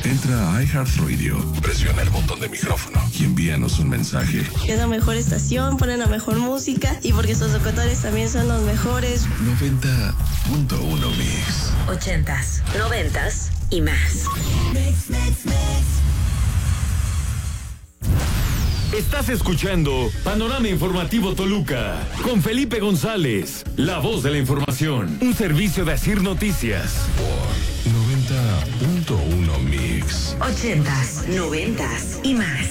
Entra a iHeartRadio, presiona el botón de micrófono y envíanos un mensaje. Es la mejor estación, ponen la mejor música y porque sus locutores también son los mejores. 90.1 Mix. 80s, 90s y más. Mix. Estás escuchando Panorama Informativo Toluca con Felipe González, la voz de la información, un servicio de Asir Noticias. Por 90.1 Mix. 80s, 90s y más.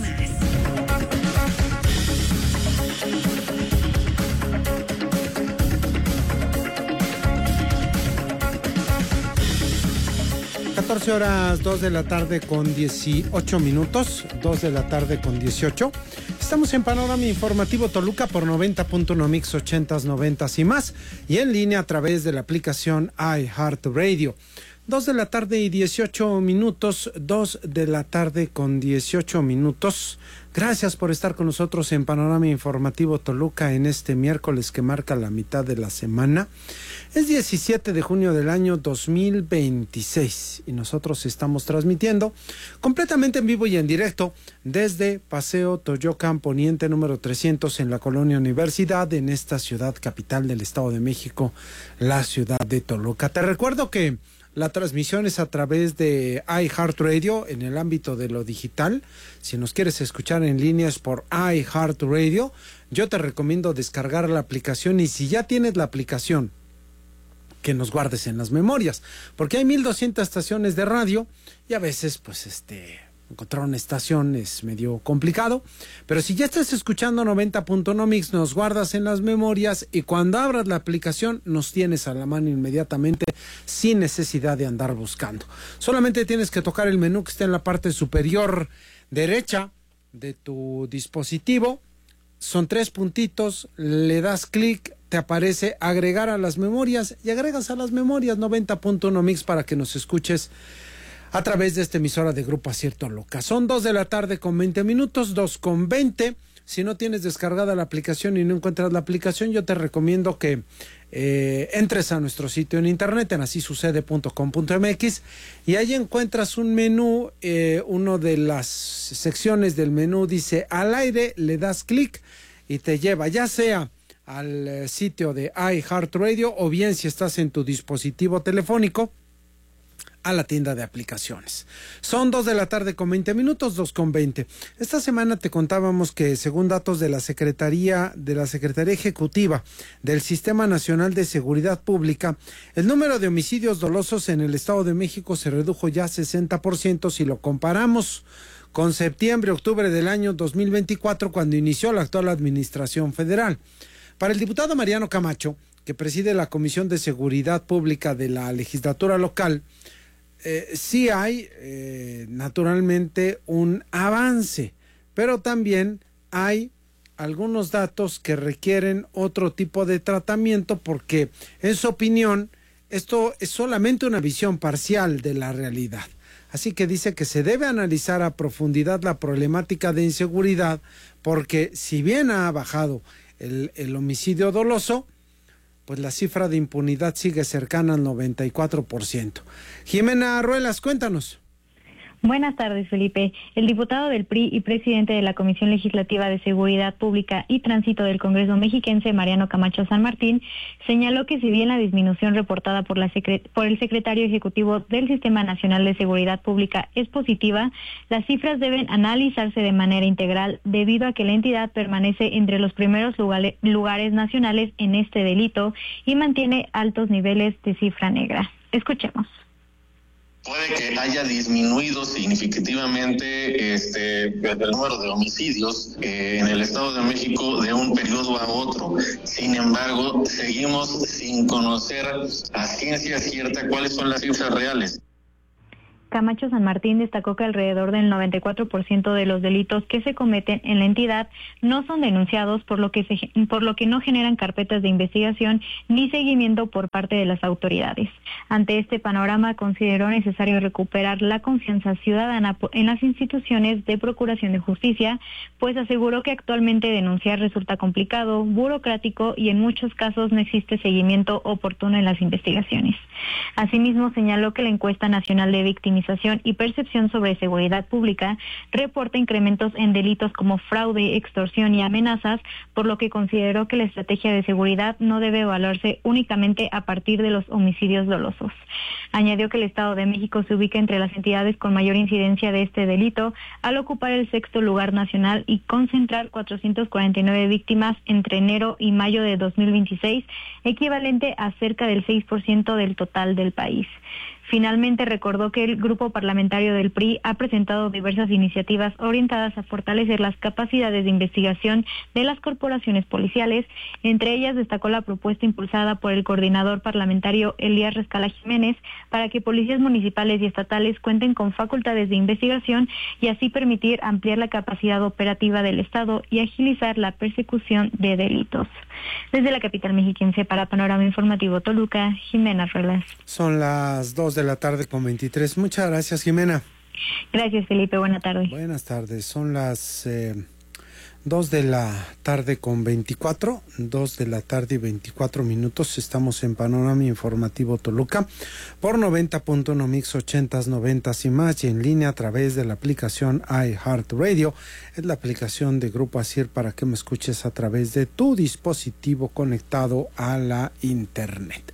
14 horas, 2 de la tarde con 18 minutos, 2 de la tarde con 18. Estamos en Panorama Informativo Toluca por 90.1 Mix, 80s, 90s y más, y en línea a través de la aplicación iHeartRadio. 2 de la tarde y 18 minutos, 2 de la tarde con 18 minutos. Gracias por estar con nosotros en Panorama Informativo Toluca en este miércoles que marca la mitad de la semana. Es 17 de junio del año 2026 y nosotros estamos transmitiendo completamente en vivo y en directo desde Paseo Toyocan Poniente número 300 en la Colonia Universidad, en esta ciudad capital del Estado de México, la ciudad de Toluca. Te recuerdo que la transmisión es a través de iHeartRadio en el ámbito de lo digital. Si nos quieres escuchar en línea es por iHeartRadio. Yo te recomiendo descargar la aplicación y si ya tienes la aplicación, que nos guardes en las memorias, porque hay 1200 estaciones de radio y a veces encontrar una estación es medio complicado, pero si ya estás escuchando 90.1 Mix, nos guardas en las memorias y cuando abras la aplicación nos tienes a la mano inmediatamente sin necesidad de andar buscando. Solamente tienes que tocar el menú que está en la parte superior derecha de tu dispositivo. Son 3 puntitos, le das clic, te aparece agregar a las memorias y agregas a las memorias 90.1 Mix para que nos escuches a través de esta emisora de Grupo Asir Toluca. Son 2 de la tarde con 20 minutos, 2 con 20. Si no tienes descargada la aplicación y no encuentras la aplicación, yo te recomiendo que entres a nuestro sitio en internet, en asisucede.com.mx, y ahí encuentras un menú, uno de las secciones del menú dice al aire, le das clic y te lleva ya sea al sitio de iHeartRadio o bien si estás en tu dispositivo telefónico a la tienda de aplicaciones. Son 2 de la tarde con 20 minutos, 2 con 20. Esta semana te contábamos que según datos de la Secretaría Ejecutiva del Sistema Nacional de Seguridad Pública, el número de homicidios dolosos en el Estado de México se redujo ya 60% si lo comparamos con septiembre-octubre del año 2024, cuando inició la actual administración federal. Para el diputado Mariano Camacho, que preside la Comisión de Seguridad Pública de la legislatura local, sí hay naturalmente un avance, pero también hay algunos datos que requieren otro tipo de tratamiento porque, en su opinión, esto es solamente una visión parcial de la realidad. Así que dice que se debe analizar a profundidad la problemática de inseguridad porque si bien ha bajado el homicidio doloso, pues la cifra de impunidad sigue cercana al 94%. Jimena Ruelas, cuéntanos. Buenas tardes, Felipe. El diputado del PRI y presidente de la Comisión Legislativa de Seguridad Pública y Tránsito del Congreso Mexiquense, Mariano Camacho San Martín, señaló que si bien la disminución reportada por el secretario ejecutivo del Sistema Nacional de Seguridad Pública es positiva, las cifras deben analizarse de manera integral debido a que la entidad permanece entre los primeros lugares nacionales en este delito y mantiene altos niveles de cifra negra. Escuchemos. Puede que haya disminuido significativamente el número de homicidios en el Estado de México de un periodo a otro. Sin embargo, seguimos sin conocer a ciencia cierta cuáles son las cifras reales. Camacho San Martín destacó que alrededor del 94% de los delitos que se cometen en la entidad no son denunciados, por lo que no generan carpetas de investigación ni seguimiento por parte de las autoridades. Ante este panorama, consideró necesario recuperar la confianza ciudadana en las instituciones de procuración de justicia, pues aseguró que actualmente denunciar resulta complicado, burocrático y en muchos casos no existe seguimiento oportuno en las investigaciones. Asimismo, señaló que la encuesta nacional de victimización Organización y Percepción sobre Seguridad Pública reporta incrementos en delitos como fraude, extorsión y amenazas, por lo que consideró que la estrategia de seguridad no debe evaluarse únicamente a partir de los homicidios dolosos. Añadió que el Estado de México se ubica entre las entidades con mayor incidencia de este delito, al ocupar el 6º lugar nacional y concentrar 449 víctimas entre enero y mayo de 2026, equivalente a cerca del 6% del total del país. Finalmente recordó que el grupo parlamentario del PRI ha presentado diversas iniciativas orientadas a fortalecer las capacidades de investigación de las corporaciones policiales. Entre ellas destacó la propuesta impulsada por el coordinador parlamentario Elías Rescala Jiménez para que policías municipales y estatales cuenten con facultades de investigación y así permitir ampliar la capacidad operativa del Estado y agilizar la persecución de delitos. Desde la capital mexiquense para Panorama Informativo Toluca, Jimena Ruelas. Son las 2:23 p.m. Muchas gracias, Jimena. Gracias, Felipe. Buenas tardes. Buenas tardes. Son las 2:24 p.m. 2:24 p.m. Estamos en Panorama Informativo Toluca por 90.1 Mix 80s, 90s y más, y en línea a través de la aplicación iHeartRadio. Es la aplicación de Grupo ASIR para que me escuches a través de tu dispositivo conectado a la internet.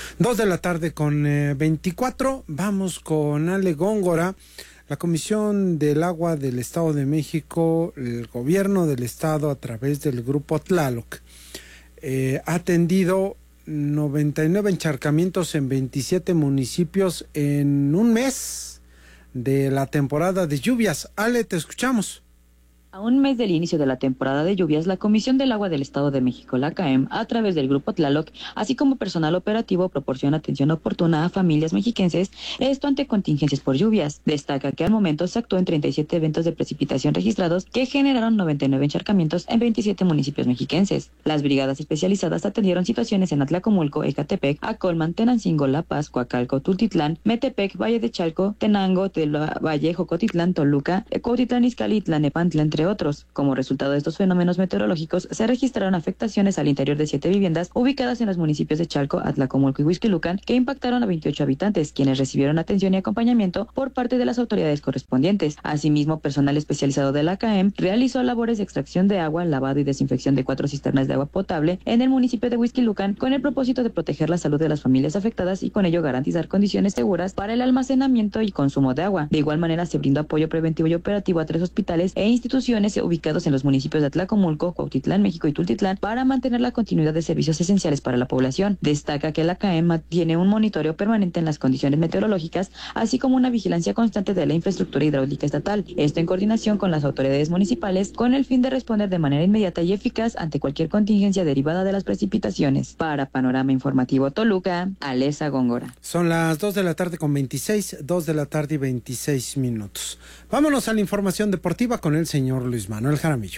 2:24 p.m. Vamos con Ale Góngora. La Comisión del Agua del Estado de México, el gobierno del estado a través del Grupo Tlaloc, ha atendido 99 encharcamientos en 27 municipios en un mes de la temporada de lluvias. Ale, te escuchamos. A un mes del inicio de la temporada de lluvias, la Comisión del Agua del Estado de México, la CAEM, a través del Grupo Tlaloc, así como personal operativo, proporciona atención oportuna a familias mexiquenses, esto ante contingencias por lluvias. Destaca que al momento se actuó en 37 eventos de precipitación registrados que generaron 99 encharcamientos en 27 municipios mexiquenses. Las brigadas especializadas atendieron situaciones en Atlacomulco, Ecatepec, Acolman, Tenancingo, La Paz, Coacalco, Tultitlán, Metepec, Valle de Chalco, Tenango, Valle, Jocotitlán, Toluca, Cuautitlán, Izcalli, Tlanepantla, entre otros. Como resultado de estos fenómenos meteorológicos, se registraron afectaciones al interior de 7 viviendas ubicadas en los municipios de Chalco, Atlacomulco y Huixquilucan, que impactaron a 28 habitantes, quienes recibieron atención y acompañamiento por parte de las autoridades correspondientes. Asimismo, personal especializado de la CAEM realizó labores de extracción de agua, lavado y desinfección de 4 cisternas de agua potable en el municipio de Huixquilucan, con el propósito de proteger la salud de las familias afectadas y con ello garantizar condiciones seguras para el almacenamiento y consumo de agua. De igual manera, se brindó apoyo preventivo y operativo a 3 hospitales e instituciones ubicados en los municipios de Atlacomulco, Cuautitlán, México y Tultitlán para mantener la continuidad de servicios esenciales para la población. Destaca que la CAEM tiene un monitoreo permanente en las condiciones meteorológicas, así como una vigilancia constante de la infraestructura hidráulica estatal, esto en coordinación con las autoridades municipales, con el fin de responder de manera inmediata y eficaz ante cualquier contingencia derivada de las precipitaciones. Para Panorama Informativo Toluca, Alesa Góngora. Son las 2:26 p.m. 2:26 p.m. Vámonos a la información deportiva con el señor Luis Manuel Jaramillo.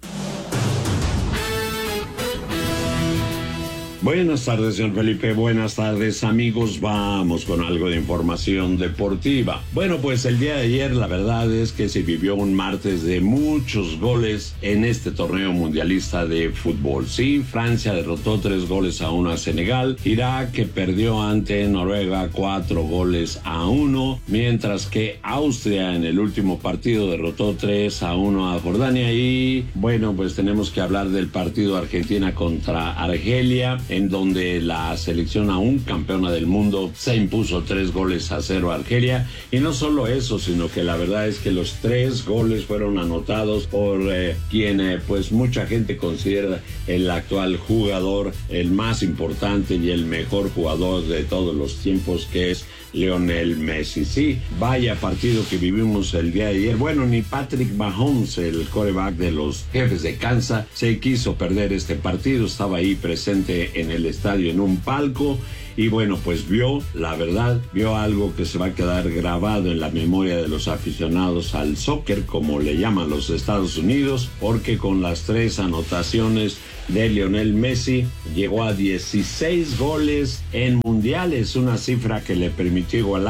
Buenas tardes, señor Felipe. Buenas tardes, amigos. Vamos con algo de información deportiva. Bueno, pues el día de ayer la verdad es que se vivió un martes de muchos goles en este torneo mundialista de fútbol. Sí, Francia derrotó 3-1 a Senegal. Irak, que perdió ante Noruega 4-1, mientras que Austria en el último partido derrotó 3-1 a Jordania. Y bueno, pues tenemos que hablar del partido Argentina contra Argelia, en donde la selección aún campeona del mundo se impuso 3-0 a Argelia. Y no solo eso, sino que la verdad es que los 3 goles fueron anotados por quien pues mucha gente considera el actual jugador, el más importante y el mejor jugador de todos los tiempos, que es Lionel Messi. Sí, vaya partido que vivimos el día de ayer. Bueno, ni Patrick Mahomes, el quarterback de los Jefes de Kansas, se quiso perder este partido. Estaba ahí presente en el estadio en un palco y bueno, pues vio algo que se va a quedar grabado en la memoria de los aficionados al soccer, como le llaman los Estados Unidos, porque con las 3 anotaciones de Lionel Messi llegó a 16 goles en mundiales, una cifra que le permitió igualar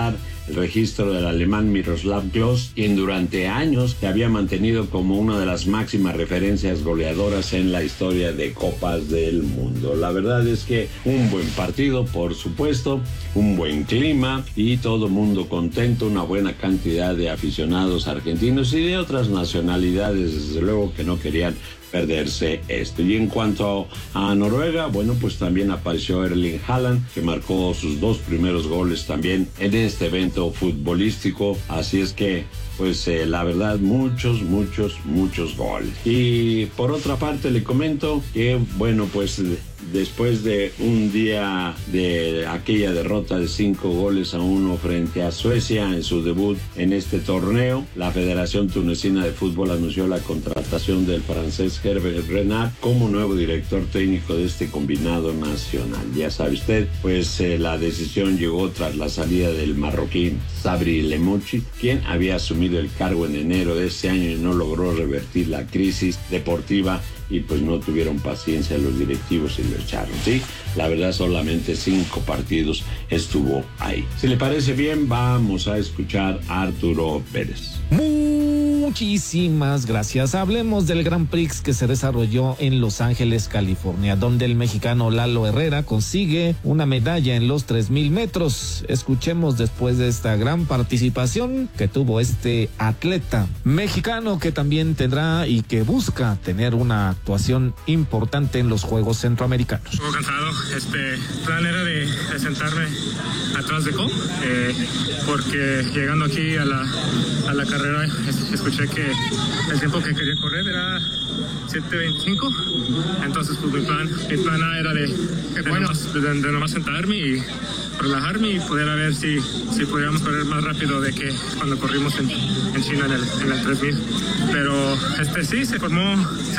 el registro del alemán Miroslav Klose, quien durante años se había mantenido como una de las máximas referencias goleadoras en la historia de Copas del Mundo. La verdad es que un buen partido, por supuesto, un buen clima y todo mundo contento, una buena cantidad de aficionados argentinos y de otras nacionalidades, desde luego, que no querían perderse esto. Y en cuanto a Noruega, bueno, pues también apareció Erling Haaland, que marcó sus 2 primeros goles también en este evento futbolístico, así es que pues la verdad muchos goles. Y por otra parte le comento que bueno, pues después de un día de aquella derrota de 5-1 frente a Suecia en su debut en este torneo, la Federación Tunecina de Fútbol anunció la contratación del francés Herbert Renard como nuevo director técnico de este combinado nacional. Ya sabe usted, pues la decisión llegó tras la salida del marroquí Sabri Lemouchi, quien había asumido el cargo en enero de este año y no logró revertir la crisis deportiva, y pues no tuvieron paciencia los directivos y lo echaron, ¿sí? La verdad, solamente 5 partidos estuvo ahí. Si le parece bien, vamos a escuchar a Arturo Pérez. Muchísimas gracias. Hablemos del Grand Prix que se desarrolló en Los Ángeles, California, donde el mexicano Lalo Herrera consigue una medalla en los 3,000 metros. Escuchemos después de esta gran participación que tuvo este atleta mexicano, que también tendrá y que busca tener una actuación importante en los Juegos Centroamericanos. Un poco cansado. Plan era de sentarme atrás de Cole, porque llegando aquí a la carrera escuché que el tiempo que quería correr era 7:25, entonces pues mi plan A era de nomás sentarme y relajarme y poder ver si podíamos correr más rápido de que cuando corrimos en China en el 3000. Pero sí se formó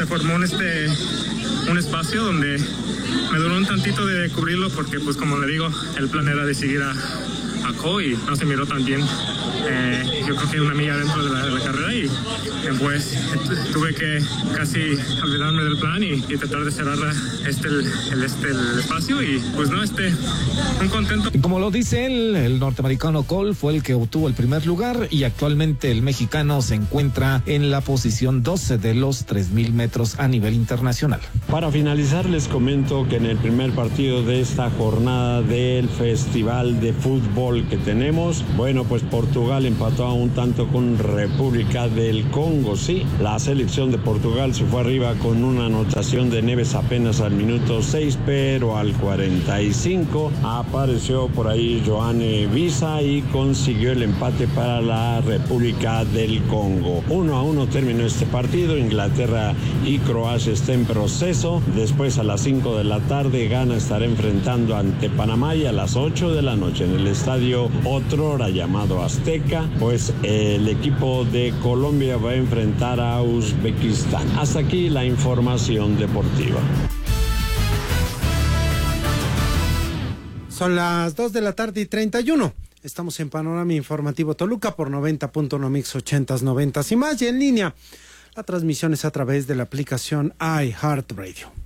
un espacio donde me duró un tantito de cubrirlo, porque pues como le digo, el plan era de seguir a Co y no se miró tan bien. Yo creo que una milla dentro de la carrera y pues tuve que casi olvidarme del plan y tratar de cerrar el espacio y pues no, un contento. Y como lo dice él, el norteamericano Cole fue el que obtuvo el primer lugar y actualmente el mexicano se encuentra en la posición 12 de los 3,000 metros a nivel internacional. Para finalizar, les comento que en el primer partido de esta jornada del Festival de Fútbol que tenemos, bueno, pues Portugal empató a un tanto con República del Congo. Sí, la selección de Portugal se fue arriba con una anotación de Neves apenas al minuto 6, pero al 45 apareció por ahí Joane Visa y consiguió el empate para la República del Congo. 1-1 terminó este partido. Inglaterra y Croacia está en proceso. Después, a las 5 de la tarde, Ghana estará enfrentando ante Panamá, y a las 8 de la noche en el estadio otrora llamado Azteca, pues el equipo de Colombia va a enfrentar a Uzbekistán. Hasta aquí la información deportiva. Son las 2:31 p.m. Estamos en Panorama Informativo Toluca por 90.1 Mix 80s, 90s y más, y en línea. La transmisión es a través de la aplicación iHeartRadio.